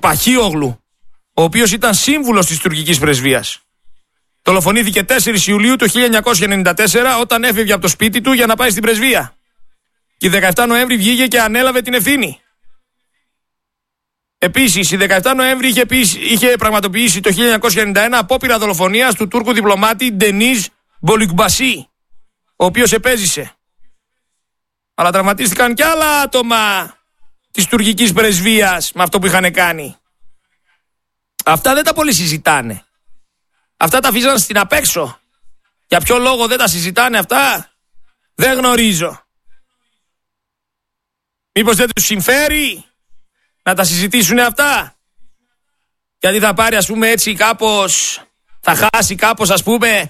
Παχίογλου, ο οποίος ήταν σύμβουλος της τουρκικής πρεσβείας. Δολοφονήθηκε 4 Ιουλίου του 1994 όταν έφευγε από το σπίτι του για να πάει στην πρεσβεία. Και 17 Νοέμβρη βγήκε και ανέλαβε την ευθύνη. Επίσης, η 17 Νοέμβρη είχε πραγματοποιήσει το 1991 απόπειρα δολοφονίας του Τούρκου διπλωμάτη Ντενίζ Μπολικμπασί, ο οποίος επέζησε. Αλλά τραυματίστηκαν κι άλλα άτομα της τουρκικής πρεσβείας με αυτό που είχαν κάνει. Αυτά δεν τα πολύ συζητάνε. Αυτά τα αφήσαν στην απέξω. Για ποιο λόγο δεν τα συζητάνε αυτά, δεν γνωρίζω. Μήπως δεν τους συμφέρει να τα συζητήσουν αυτά? Γιατί θα πάρει, ας πούμε, έτσι κάπως, θα χάσει κάπως, ας πούμε,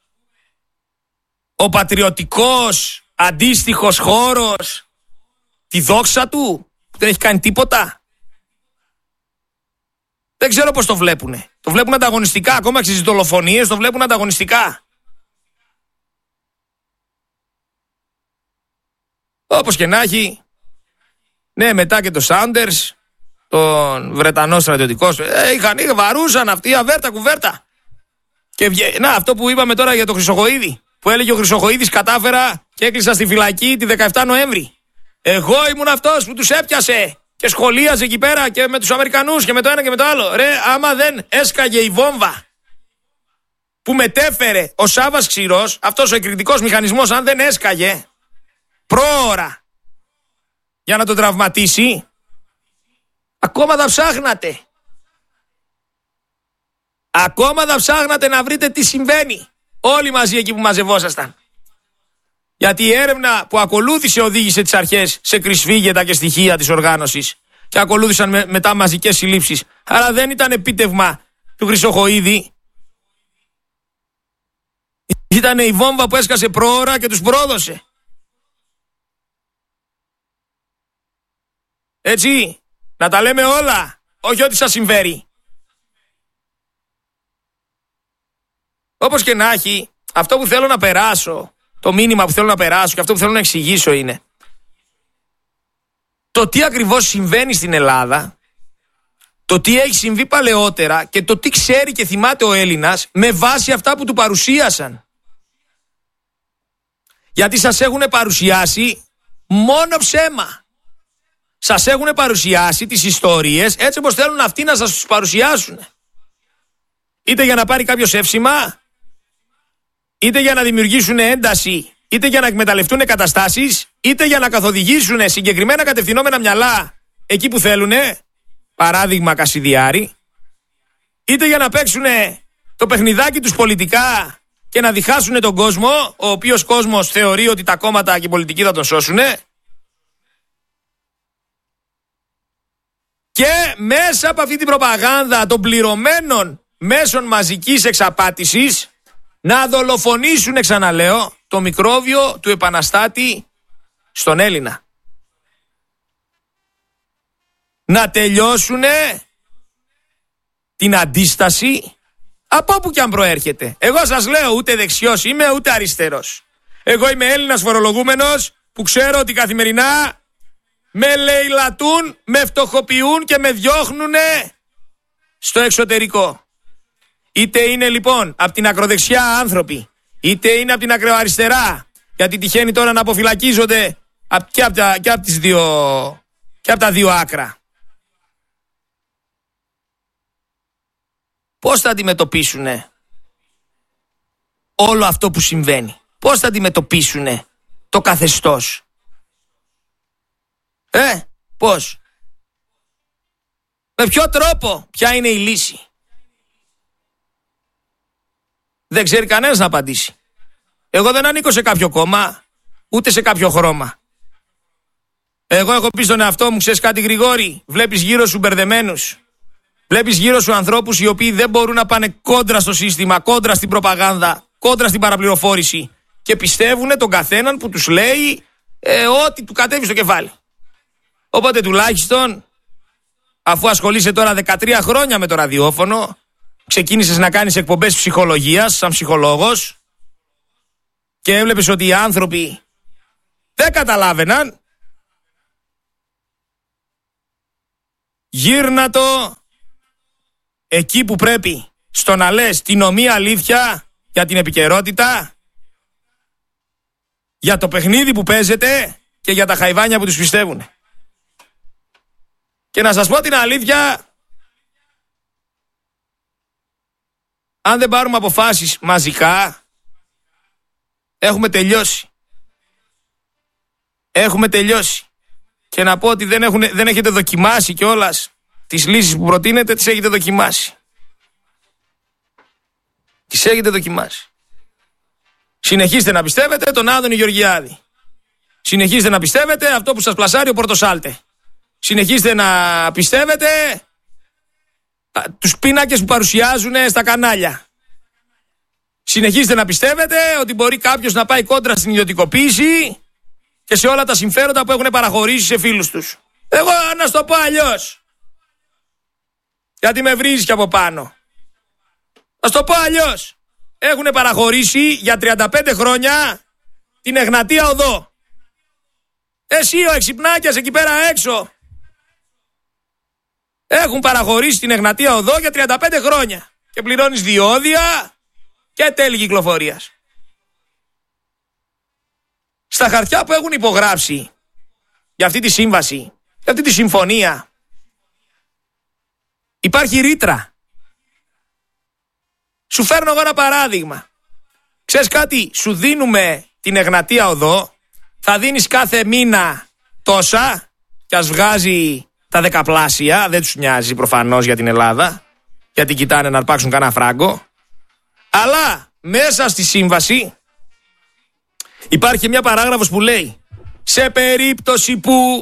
ο πατριωτικός αντίστοιχος χώρος τη δόξα του, που δεν έχει κάνει τίποτα. Δεν ξέρω πώς το βλέπουνε. Το βλέπουν ανταγωνιστικά, ακόμα και στις δολοφονίες το βλέπουν ανταγωνιστικά. Όπως και να έχει, ναι, μετά και το Σάντερς, τον Βρετανό στρατιωτικό, βαρούσαν αυτοί, αβέρτα κουβέρτα. Και να, αυτό που είπαμε τώρα για τον Χρυσοχοΐδη, που έλεγε ο Χρυσοχοΐδης, κατάφερα και έκλεισα στη φυλακή τη 17 Νοέμβρη. Εγώ ήμουν αυτός που τους έπιασε και σχολίαζε εκεί πέρα και με τους Αμερικανούς και με το ένα και με το άλλο. Ρε, άμα δεν έσκαγε η βόμβα που μετέφερε ο Σάββας Ξηρός, αυτός ο εκρηκτικός μηχανισμός, αν δεν έσκαγε πρόωρα για να τον τραυματίσει, ακόμα θα ψάχνατε. Ακόμα θα ψάχνατε να βρείτε τι συμβαίνει. Όλοι μαζί εκεί που μαζευόσασταν. Γιατί η έρευνα που ακολούθησε οδήγησε τις αρχές σε κρυσφύγετα και στοιχεία της οργάνωσης και ακολούθησαν μετά μαζικές συλλήψεις. Άρα δεν ήταν επίτευγμα του Χρυσοχοΐδη. Ήταν η βόμβα που έσκασε πρόωρα και τους πρόδωσε. Έτσι, να τα λέμε όλα, όχι ό,τι σας συμφέρει. Όπως και να έχει, αυτό που θέλω να περάσω, το μήνυμα που θέλω να περάσω και αυτό που θέλω να εξηγήσω είναι το τι ακριβώς συμβαίνει στην Ελλάδα, το τι έχει συμβεί παλαιότερα και το τι ξέρει και θυμάται ο Έλληνας με βάση αυτά που του παρουσίασαν. Γιατί σας έχουν παρουσιάσει μόνο ψέμα. Σας έχουν παρουσιάσει τις ιστορίες έτσι όπως θέλουν αυτοί να σας τους παρουσιάσουν. Είτε για να πάρει κάποιος εύσημα, είτε για να δημιουργήσουν ένταση, είτε για να εκμεταλλευτούν καταστάσεις, είτε για να καθοδηγήσουν συγκεκριμένα κατευθυνόμενα μυαλά εκεί που θέλουν, παράδειγμα Κασιδιάρη, είτε για να παίξουν το παιχνιδάκι τους πολιτικά και να διχάσουν τον κόσμο, ο οποίος κόσμος θεωρεί ότι τα κόμματα και οι πολιτικοί θα τον σώσουν. Και μέσα από αυτή την προπαγάνδα των πληρωμένων μέσων μαζικής εξαπάτησης να δολοφονήσουν, ξαναλέω, το μικρόβιο του επαναστάτη στον Έλληνα. Να τελειώσουν την αντίσταση από όπου και αν προέρχεται. Εγώ σας λέω, ούτε δεξιός είμαι ούτε αριστερός. Εγώ είμαι Έλληνας φορολογούμενος που ξέρω ότι καθημερινά με λαιλατούν, με φτωχοποιούν και με διώχνουν στο εξωτερικό. Είτε είναι λοιπόν από την ακροδεξιά άνθρωποι, είτε είναι από την ακροαριστερά, γιατί τυχαίνει τώρα να αποφυλακίζονται και από τα δύο άκρα. Πώς θα αντιμετωπίσουν όλο αυτό που συμβαίνει? Πώς θα αντιμετωπίσουν το καθεστώς? Πώς? Με ποιο τρόπο? Ποια είναι η λύση? Δεν ξέρει κανένας να απαντήσει. Εγώ δεν ανήκω σε κάποιο κόμμα, ούτε σε κάποιο χρώμα. Εγώ έχω πει στον εαυτό μου, ξέρεις κάτι Γρηγόρη, βλέπεις γύρω σου μπερδεμένους. Βλέπεις γύρω σου ανθρώπους οι οποίοι δεν μπορούν να πάνε κόντρα στο σύστημα, κόντρα στην προπαγάνδα, κόντρα στην παραπληροφόρηση και πιστεύουν τον καθέναν που τους λέει ό,τι του κατέβει στο κεφάλι. Οπότε τουλάχιστον, αφού ασχολείσαι τώρα 13 χρόνια με το ραδιόφωνο, ξεκίνησες να κάνεις εκπομπές ψυχολογίας σαν ψυχολόγος και έβλεπες ότι οι άνθρωποι δεν καταλάβαιναν, γύρνα το εκεί που πρέπει, στο να λες την ομοία αλήθεια για την επικαιρότητα, για το παιχνίδι που παίζεται και για τα χαϊβάνια που τους πιστεύουν. Και να σας πω την αλήθεια, αν δεν πάρουμε αποφάσεις μαζικά, έχουμε τελειώσει. Έχουμε τελειώσει. Και να πω ότι δεν έχετε δοκιμάσει κιόλας τις λύσεις που προτείνετε, τις έχετε δοκιμάσει. Τις έχετε δοκιμάσει. Συνεχίστε να πιστεύετε τον Άδωνη Γεωργιάδη. Συνεχίστε να πιστεύετε αυτό που σας πλασάρει ο Πορτοσάλτε. Συνεχίστε να πιστεύετε τους πίνακες που παρουσιάζουν στα κανάλια. Συνεχίστε να πιστεύετε ότι μπορεί κάποιος να πάει κόντρα στην ιδιωτικοποίηση και σε όλα τα συμφέροντα που έχουν παραχωρήσει σε φίλους τους. Εγώ να σου το πω αλλιώς, γιατί με βρίζεις και από πάνω. Να σου το πω αλλιώς. Έχουν παραχωρήσει για 35 χρόνια την Εγνατία Οδό. Εσύ ο εξυπνάκιας εκεί πέρα έξω. Έχουν παραχωρήσει την Εγνατία Οδό για 35 χρόνια. Και πληρώνεις διόδια και τέλη κυκλοφορίας. Στα χαρτιά που έχουν υπογράψει για αυτή τη σύμβαση, για αυτή τη συμφωνία, υπάρχει ρήτρα. Σου φέρνω εγώ ένα παράδειγμα. Ξέρεις κάτι, σου δίνουμε την Εγνατία Οδό, θα δίνεις κάθε μήνα τόσα και ας βγάζει τα δεκαπλάσια, δεν τους νοιάζει προφανώς για την Ελλάδα, γιατί κοιτάνε να αρπάξουν κανένα φράγκο. Αλλά μέσα στη σύμβαση υπάρχει μια παράγραφος που λέει, σε περίπτωση που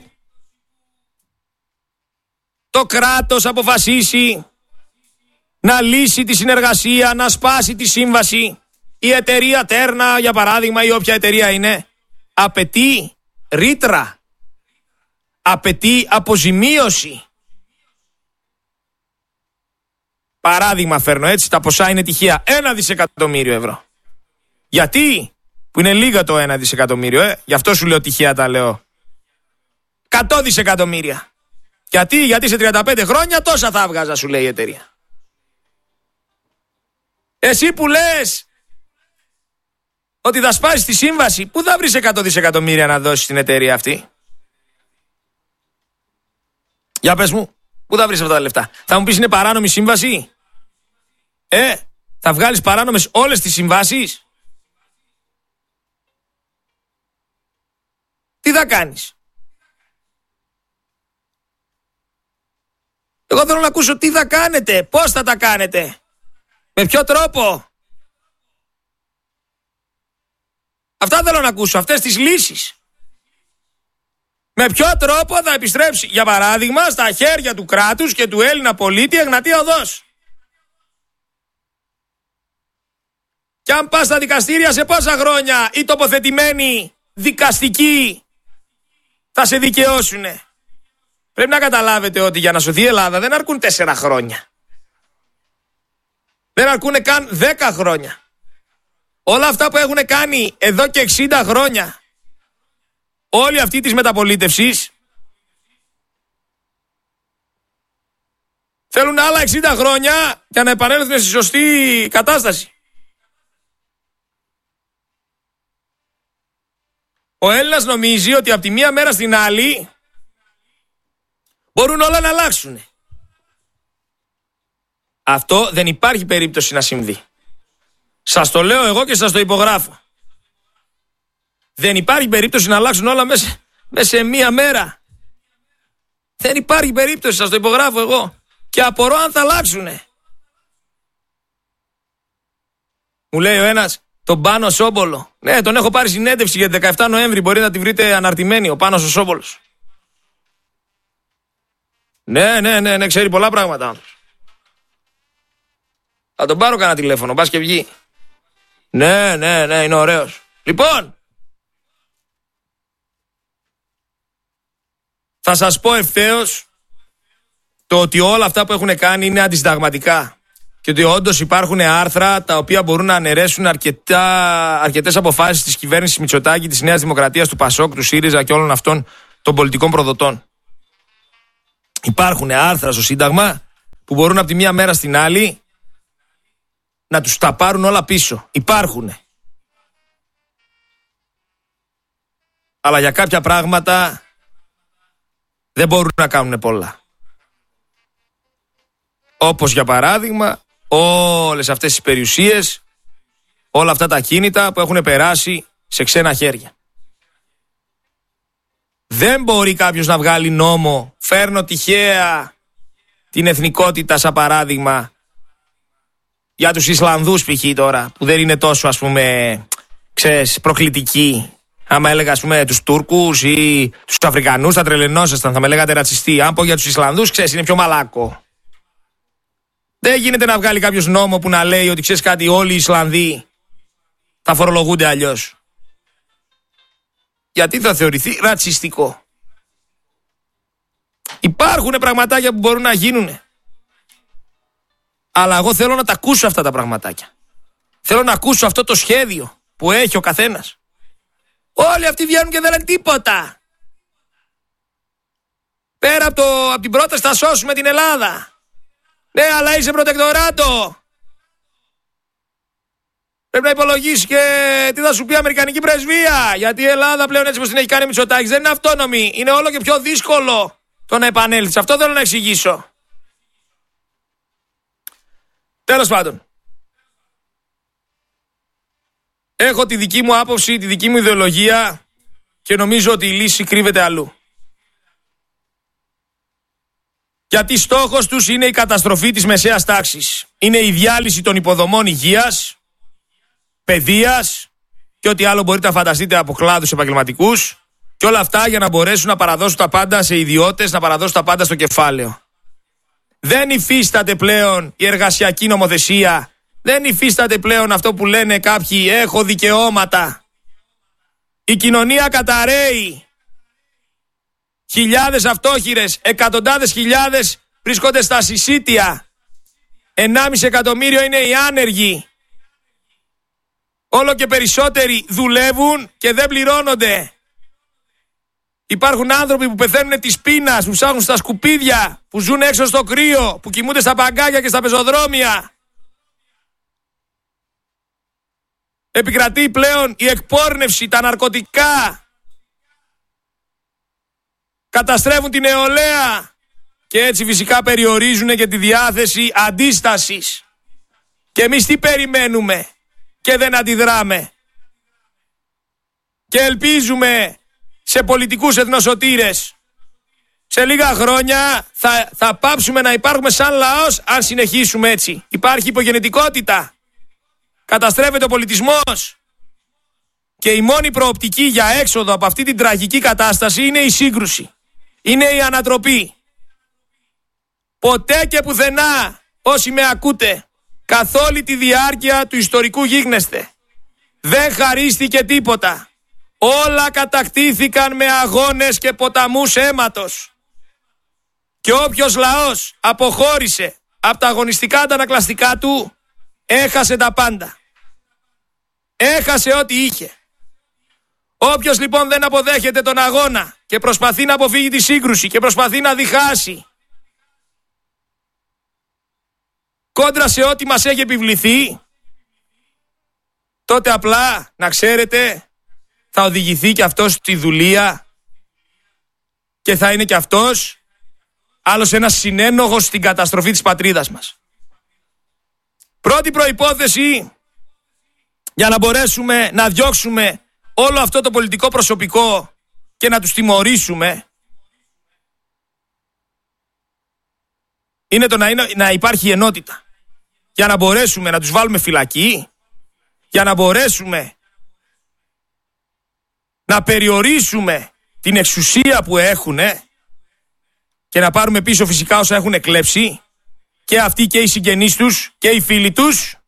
το κράτος αποφασίσει να λύσει τη συνεργασία, να σπάσει τη σύμβαση, η εταιρεία Τέρνα, για παράδειγμα, ή όποια εταιρεία είναι, απαιτεί ρήτρα, απαιτεί αποζημίωση. Παράδειγμα φέρνω έτσι, τα ποσά είναι τυχαία. 1 δισεκατομμύριο ευρώ. Γιατί? Που είναι λίγα το 1 δισεκατομμύριο, γι' αυτό σου λέω τυχαία τα λέω. 100 δισεκατομμύρια. Γιατί σε 35 χρόνια τόσα θα έβγαζα, σου λέει η εταιρεία. Εσύ που λες ότι θα σπάσεις τη σύμβαση, πού θα βρεις 100 δισεκατομμύρια να δώσεις στην εταιρεία αυτή? Για πες μου, πού θα βρεις αυτά τα λεφτά? Θα μου πεις είναι παράνομη σύμβαση? Θα βγάλεις παράνομες όλες τις συμβάσεις? Τι θα κάνεις? Εγώ θέλω να ακούσω τι θα κάνετε, πώς θα τα κάνετε, με ποιο τρόπο. Αυτά θέλω να ακούσω, αυτές τις λύσεις. Με ποιο τρόπο θα επιστρέψει, για παράδειγμα, στα χέρια του κράτους και του Έλληνα πολίτη Εγνατία Οδός. Και αν πας στα δικαστήρια, σε πόσα χρόνια οι τοποθετημένοι δικαστικοί θα σε δικαιώσουνε? Πρέπει να καταλάβετε ότι για να σωθεί η Ελλάδα δεν αρκούν 4 χρόνια. Δεν αρκούν καν 10 χρόνια. Όλα αυτά που έχουν κάνει εδώ και 60 χρόνια, όλη αυτή της μεταπολίτευσης, θέλουν άλλα 60 χρόνια για να επανέλθουν στη σωστή κατάσταση. Ο Έλληνας νομίζει ότι από τη μία μέρα στην άλλη μπορούν όλα να αλλάξουν. Αυτό δεν υπάρχει περίπτωση να συμβεί. Σας το λέω εγώ και σας το υπογράφω. Δεν υπάρχει περίπτωση να αλλάξουν όλα μέσα σε μία μέρα. Δεν υπάρχει περίπτωση, σας το υπογράφω εγώ. Και απορώ αν θα αλλάξουνε. Μου λέει ο ένας, τον Πάνο Σόμπολο. Ναι, τον έχω πάρει συνέντευξη για 17 Νοέμβρη. Μπορεί να τη βρείτε αναρτημένη, ο Πάνος ο Σόμπολος. Ναι, ξέρει πολλά πράγματα. Θα τον πάρω κανένα τηλέφωνο, πας και βγει. Ναι, είναι ωραίος. Λοιπόν, θα σας πω ευθέως το ότι όλα αυτά που έχουν κάνει είναι αντισυνταγματικά. Και ότι όντως υπάρχουν άρθρα τα οποία μπορούν να αναιρέσουν αρκετές αποφάσεις της κυβέρνησης Μητσοτάκη, της Νέας Δημοκρατίας, του Πασόκ, του ΣΥΡΙΖΑ και όλων αυτών των πολιτικών προδοτών. Υπάρχουν άρθρα στο Σύνταγμα που μπορούν από τη μία μέρα στην άλλη να τους τα πάρουν όλα πίσω. Υπάρχουνε. Αλλά για κάποια πράγματα δεν μπορούν να κάνουν πολλά. Όπως για παράδειγμα όλες αυτές τις περιουσίες, όλα αυτά τα κίνητα που έχουν περάσει σε ξένα χέρια. Δεν μπορεί κάποιος να βγάλει νόμο, φέρνω τυχαία την εθνικότητα σαν παράδειγμα, για τους Ισλανδούς π.χ. τώρα, που δεν είναι τόσο ας πούμε, ξέρεις, προκλητικοί. Άμα έλεγα ας πούμε τους Τούρκους ή τους Αφρικανούς θα τρελαινόσασταν, θα με λέγατε ρατσιστή. Αν πω για τους Ισλανδούς, ξέρεις, είναι πιο μαλάκο. Δεν γίνεται να βγάλει κάποιος νόμο που να λέει ότι ξέρεις κάτι, όλοι οι Ισλανδοί θα φορολογούνται αλλιώς. Γιατί θα θεωρηθεί ρατσιστικό. Υπάρχουν πραγματάκια που μπορούν να γίνουν. Αλλά εγώ θέλω να τα ακούσω αυτά τα πραγματάκια. Θέλω να ακούσω αυτό το σχέδιο που έχει ο καθένας. Όλοι αυτοί βγαίνουν και δεν λένε τίποτα. Πέρα από την πρόταση θα σώσουμε την Ελλάδα. Ναι, αλλά είσαι προτεκτοράτο. Πρέπει να υπολογίσει και τι θα σου πει η Αμερικανική πρεσβεία. Γιατί η Ελλάδα πλέον έτσι πως την έχει κάνει Μητσοτάκης δεν είναι αυτόνομη. Είναι όλο και πιο δύσκολο το να επανέλθει. Αυτό θέλω να εξηγήσω. Τέλος πάντων. Έχω τη δική μου άποψη, τη δική μου ιδεολογία και νομίζω ότι η λύση κρύβεται αλλού. Γιατί στόχος τους είναι η καταστροφή της μεσαίας τάξης. Είναι η διάλυση των υποδομών υγείας, παιδείας και ό,τι άλλο μπορείτε να φανταστείτε από κλάδους επαγγελματικούς και όλα αυτά για να μπορέσουν να παραδώσουν τα πάντα σε ιδιώτες, να παραδώσουν τα πάντα στο κεφάλαιο. Δεν υφίσταται πλέον η εργασιακή νομοθεσία. Δεν υφίσταται πλέον αυτό που λένε κάποιοι έχω δικαιώματα. Η κοινωνία καταραίει. Χιλιάδες αυτόχειρες, εκατοντάδες χιλιάδες βρίσκονται στα συσίτια. 1,5 εκατομμύριο είναι οι άνεργοι. Όλο και περισσότεροι δουλεύουν και δεν πληρώνονται. Υπάρχουν άνθρωποι που πεθαίνουν της πείνας, που ψάχνουν στα σκουπίδια, που ζουν έξω στο κρύο, που κοιμούνται στα παγκάκια και στα πεζοδρόμια. Επικρατεί πλέον η εκπόρνευση, τα ναρκωτικά. Καταστρέφουν την νεολαία και έτσι φυσικά περιορίζουν και τη διάθεση αντίστασης. Και εμείς τι περιμένουμε και δεν αντιδράμε. Και ελπίζουμε σε πολιτικούς εθνοσωτήρες. Σε λίγα χρόνια θα πάψουμε να υπάρχουμε σαν λαός αν συνεχίσουμε έτσι. Υπάρχει υπογενετικότητα. Καταστρέφεται ο πολιτισμός. Και η μόνη προοπτική για έξοδο από αυτή την τραγική κατάσταση είναι η σύγκρουση. Είναι η ανατροπή. Ποτέ και πουθενά, όσοι με ακούτε, καθ' όλη τη διάρκεια του ιστορικού γίγνεσθε, δεν χαρίστηκε τίποτα. Όλα κατακτήθηκαν με αγώνες και ποταμούς αίματος. Και όποιος λαός αποχώρησε από τα αγωνιστικά αντανακλαστικά του, έχασε τα πάντα. Έχασε ό,τι είχε. Όποιος λοιπόν δεν αποδέχεται τον αγώνα και προσπαθεί να αποφύγει τη σύγκρουση και προσπαθεί να διχάσει κόντρα σε ό,τι μας έχει επιβληθεί, τότε απλά, να ξέρετε, θα οδηγηθεί και αυτός στη δουλεία και θα είναι και αυτός άλλος ένας συνένοχος στην καταστροφή της πατρίδας μας. Πρώτη προϋπόθεση για να μπορέσουμε να διώξουμε όλο αυτό το πολιτικό προσωπικό και να τους τιμωρήσουμε είναι το να υπάρχει ενότητα. Για να μπορέσουμε να τους βάλουμε φυλακή, για να μπορέσουμε να περιορίσουμε την εξουσία που έχουν και να πάρουμε πίσω φυσικά όσα έχουν κλέψει και αυτοί και οι συγγενείς τους και οι φίλοι τους.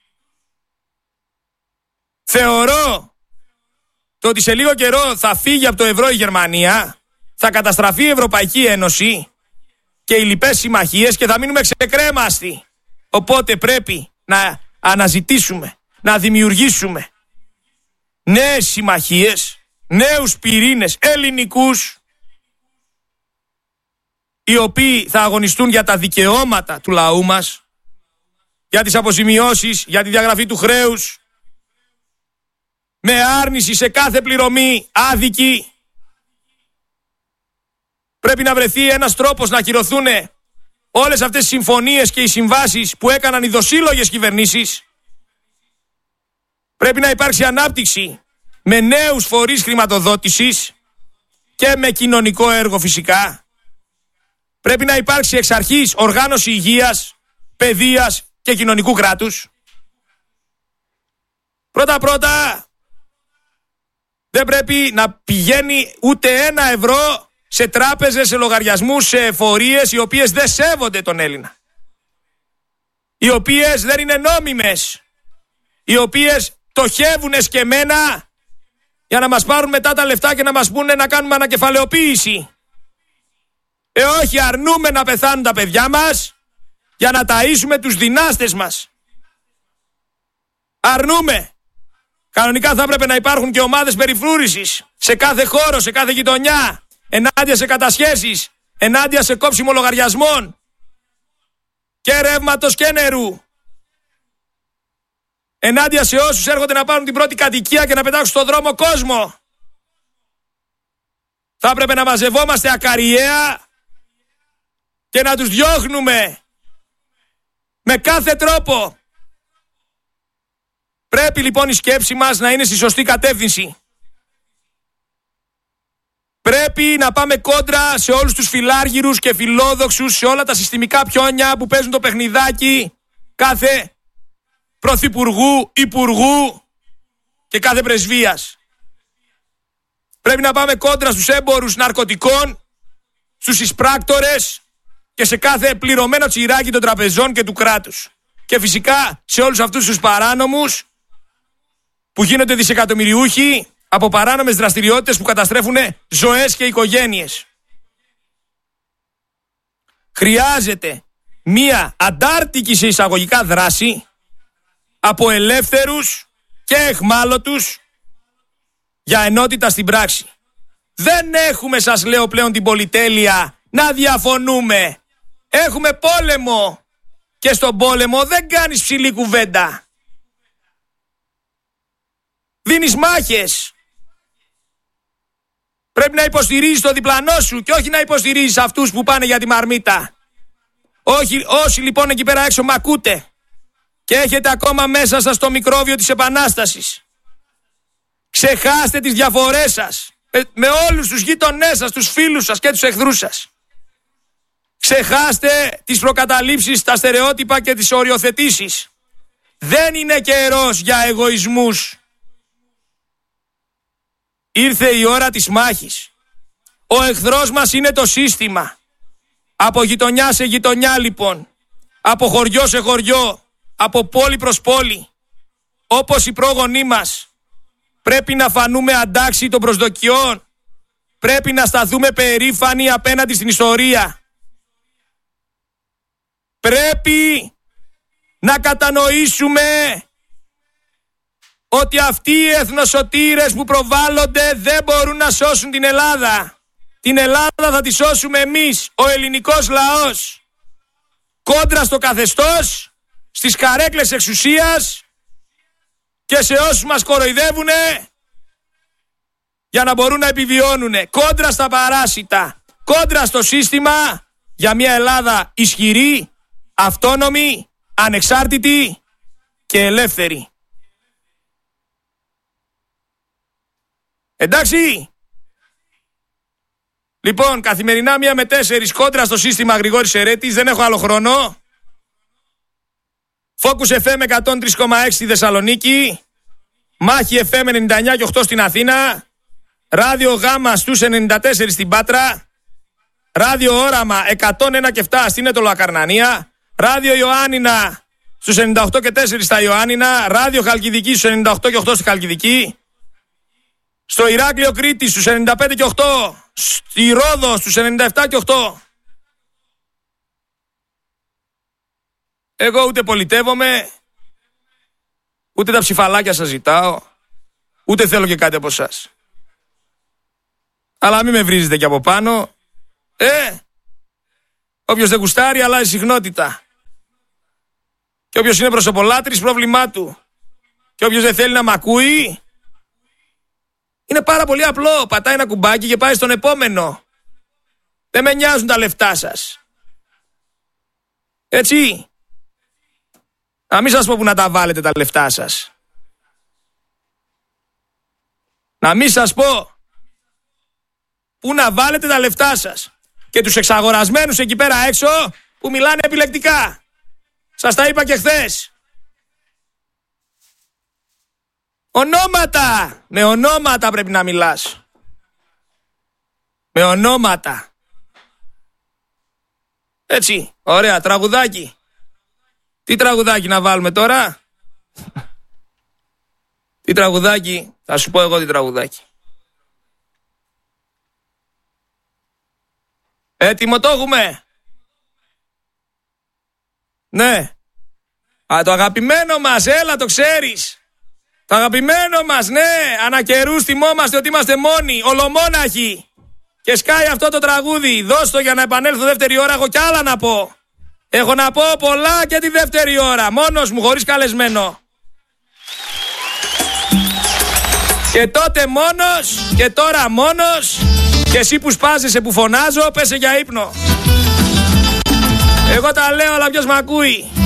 Θεωρώ το ότι σε λίγο καιρό θα φύγει από το ευρώ η Γερμανία, θα καταστραφεί η Ευρωπαϊκή Ένωση και οι λοιπές συμμαχίες και θα μείνουμε ξεκρέμαστοι. Οπότε πρέπει να αναζητήσουμε, να δημιουργήσουμε νέες συμμαχίες, νέους πυρήνες ελληνικούς οι οποίοι θα αγωνιστούν για τα δικαιώματα του λαού μας, για τις αποζημιώσεις, για τη διαγραφή του χρέους, με άρνηση σε κάθε πληρωμή άδικη. Πρέπει να βρεθεί ένας τρόπος να ακυρωθούν όλες αυτές οι συμφωνίες και οι συμβάσεις που έκαναν οι δοσύλλογες κυβερνήσεις. Πρέπει να υπάρξει ανάπτυξη με νέους φορείς χρηματοδότησης και με κοινωνικό έργο φυσικά. Πρέπει να υπάρξει εξ αρχής οργάνωση υγείας, παιδείας και κοινωνικού κράτους. Πρώτα-πρώτα δεν πρέπει να πηγαίνει ούτε ένα ευρώ σε τράπεζες, σε λογαριασμούς, σε εφορίες οι οποίες δεν σέβονται τον Έλληνα. Οι οποίες δεν είναι νόμιμες. Οι οποίες στοχεύουν εσκεμμένα για να μας πάρουν μετά τα λεφτά και να μας πούνε να κάνουμε ανακεφαλαιοποίηση. Όχι, αρνούμε να πεθάνουν τα παιδιά μας για να ταΐσουμε τους δυνάστες μας. Αρνούμε. Κανονικά θα έπρεπε να υπάρχουν και ομάδες περιφρούρησης σε κάθε χώρο, σε κάθε γειτονιά, ενάντια σε κατασχέσεις, ενάντια σε κόψιμο λογαριασμών και ρεύματος και νερού. Ενάντια σε όσους έρχονται να πάρουν την πρώτη κατοικία και να πετάξουν στον δρόμο κόσμο. Θα έπρεπε να μαζευόμαστε ακαριέα και να τους διώχνουμε με κάθε τρόπο. Πρέπει λοιπόν η σκέψη μας να είναι στη σωστή κατεύθυνση. Πρέπει να πάμε κόντρα σε όλους τους φιλάργυρους και φιλόδοξους, σε όλα τα συστημικά πιόνια που παίζουν το παιχνιδάκι κάθε πρωθυπουργού, υπουργού και κάθε πρεσβείας. Πρέπει να πάμε κόντρα στους έμπορους ναρκωτικών, στους εισπράκτορες και σε κάθε πληρωμένο τσιράκι των τραπεζών και του κράτους. Και φυσικά σε όλους αυτούς τους παράνομους που γίνονται δισεκατομμυριούχοι από παράνομες δραστηριότητες που καταστρέφουν ζωές και οικογένειες. Χρειάζεται μία αντάρτικη σε εισαγωγικά δράση από ελεύθερους και εχμάλωτους για ενότητα στην πράξη. Δεν έχουμε, σας λέω πλέον, την πολυτέλεια να διαφωνούμε. Έχουμε πόλεμο και στον πόλεμο δεν κάνεις ψηλή κουβέντα. Δίνεις μάχες. Πρέπει να υποστηρίζεις το διπλανό σου και όχι να υποστηρίζεις αυτούς που πάνε για τη μαρμίτα. Όχι, όσοι λοιπόν εκεί πέρα έξω μ' ακούτε και έχετε ακόμα μέσα σας το μικρόβιο της Επανάστασης, ξεχάστε τις διαφορές σας με όλους τους γείτονές σας, τους φίλους σας και τους εχθρούς σας. Ξεχάστε τις προκαταλήψεις, τα στερεότυπα και τις οριοθετήσεις. Δεν είναι καιρός για εγωισμούς. Ήρθε η ώρα της μάχης. Ο εχθρός μας είναι το σύστημα. Από γειτονιά σε γειτονιά λοιπόν. Από χωριό σε χωριό. Από πόλη προς πόλη. Όπως οι πρόγονοί μας. Πρέπει να φανούμε αντάξιοι των προσδοκιών. Πρέπει να σταθούμε περήφανοι απέναντι στην ιστορία. Πρέπει να κατανοήσουμε ότι αυτοί οι εθνοσωτήρες που προβάλλονται δεν μπορούν να σώσουν την Ελλάδα. Την Ελλάδα θα τη σώσουμε εμείς, ο ελληνικός λαός. Κόντρα στο καθεστώς, στις καρέκλες εξουσίας και σε όσους μας κοροϊδεύουνε για να μπορούν να επιβιώνουνε. Κόντρα στα παράσιτα, κόντρα στο σύστημα για μια Ελλάδα ισχυρή, αυτόνομη, ανεξάρτητη και ελεύθερη. Εντάξει. Λοιπόν, καθημερινά 1 με 4 κόντρα στο σύστημα Γρηγόρης Σερέτης, δεν έχω άλλο χρόνο. Focus FM 103,6 στη Θεσσαλονίκη, Μάχη FM 99 και 8 στην Αθήνα, Ράδιο Γάμα στους 94 στην Πάτρα, Ράδιο Όραμα 101 και 7 στην Ετωλοακαρνανία, Ράδιο Ιωάννινα στους 98 και 4 στα Ιωάννινα, Ράδιο Χαλκιδική στους 98 και 8 στη Χαλκιδική, στο Ηράκλειο Κρήτη στους 95 και 8, στη Ρόδο στους 97 και 8. Εγώ ούτε πολιτεύομαι, ούτε τα ψηφαλάκια σας ζητάω, ούτε θέλω και κάτι από εσάς. Αλλά μην με βρίζετε και από πάνω. Όποιος δεν γουστάρει αλλάζει συχνότητα. Και όποιος είναι προσωπολάτρης, πρόβλημά του. Και όποιος δεν θέλει να μ' ακούει, είναι πάρα πολύ απλό. Πατάει ένα κουμπάκι και πάει στον επόμενο. Δεν με νοιάζουν τα λεφτά σας. Έτσι. Να μην σας πω που να τα βάλετε τα λεφτά σας. Να μην σας πω που να βάλετε τα λεφτά σας. Και τους εξαγορασμένους εκεί πέρα έξω που μιλάνε επιλεκτικά. Σας τα είπα και χθες. Ονόματα. Με ονόματα πρέπει να μιλάς. Με ονόματα. Έτσι. Ωραία. Τραγουδάκι. Τι τραγουδάκι να βάλουμε τώρα? Τι τραγουδάκι? Θα σου πω εγώ τι τραγουδάκι. Έτοιμο το έχουμε? Ναι. Το αγαπημένο μας, έλα το ξέρεις. Το αγαπημένο μας, ναι. Ανακαιρούς θυμόμαστε ότι είμαστε μόνοι, ολομόναχοι. Και σκάει αυτό το τραγούδι. Δώσ' το για να επανέλθω δεύτερη ώρα, έχω κι άλλα να πω. Έχω να πω πολλά και τη δεύτερη ώρα. Μόνος μου, χωρίς καλεσμένο. Και τότε μόνος, και τώρα μόνος. Και εσύ που σπάζεσαι, που φωνάζω, πέσε για ύπνο. Εγώ τα λέω, αλλά ποιος μ' ακούει?